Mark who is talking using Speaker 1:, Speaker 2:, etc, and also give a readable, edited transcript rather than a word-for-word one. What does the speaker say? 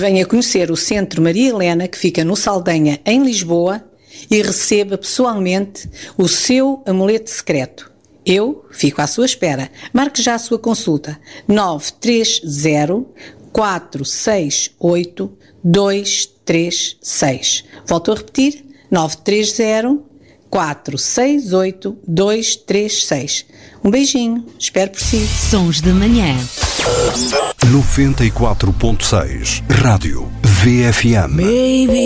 Speaker 1: Venha conhecer o Centro Maria Helena, que fica no Saldanha, em Lisboa, e receba pessoalmente o seu amuleto secreto. Eu fico à sua espera. Marque já a sua consulta. 930-468-236. Volto a repetir. 930-468-236. Um beijinho. Espero por si.
Speaker 2: Sons da Manhã.
Speaker 3: 94.6 Rádio VFM.
Speaker 2: Baby.